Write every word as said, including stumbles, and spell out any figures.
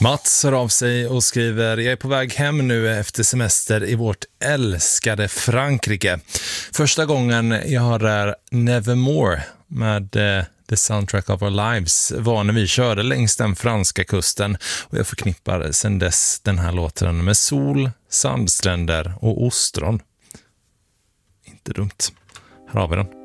Mats hör av sig och skriver: jag är på väg hem nu efter semester i vårt älskade Frankrike. Första gången jag hör Nevermore med eh, The Soundtrack of Our Lives var när vi körde längs den franska kusten, och jag förknippar sedan dess den här låten med sol, sandstränder och ostron. Inte dumt. Här har vi den.